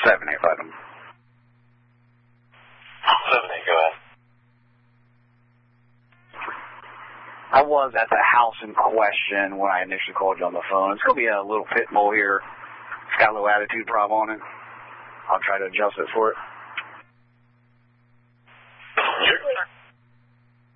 7-8, button. 7-8, go ahead. I was at the house in question when I initially called you on the phone. It's going to be a little pit bull here. It's got a little attitude problem on it. I'll try to adjust it for it.